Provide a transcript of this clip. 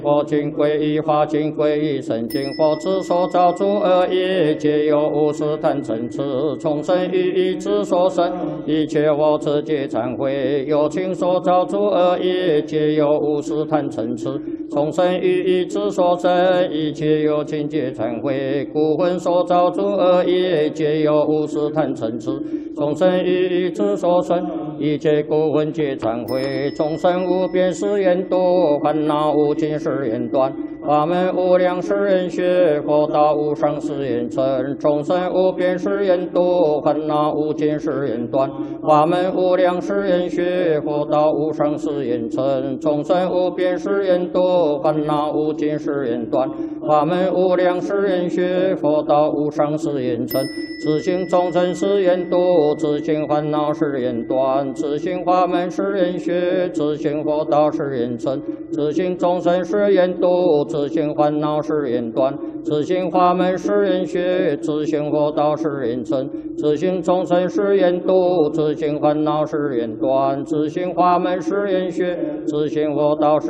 佛经皈依，法经皈依，圣经佛之所造诸恶业，皆由无始贪嗔痴从生于意之所生。一切我自皆忏悔，有情所造诸恶业，皆由无始贪嗔痴从生于意之所生。一切有情皆忏悔，故魂所造诸恶业，皆由无始贪嗔痴从生于意之所生。一切故魂皆忏悔，众生无边誓愿度，烦恼无尽誓愿断，法门无量誓愿学，佛道无上誓愿成。众生无边誓愿度，烦恼无尽誓愿断，法门无量誓愿学，佛道无上誓愿成。众生无边誓愿度，烦恼无尽誓愿断，法门无量誓愿学，佛道无上誓愿成。自性众生誓愿度，自性烦恼誓愿断，自性法门誓愿学，自性佛道誓愿成。自性众生誓愿度，自性烦恼誓愿断，自性法门誓愿学，自性佛道誓愿成。自性众生誓愿度，自性烦恼誓愿断，自性法门誓愿学，自性佛道誓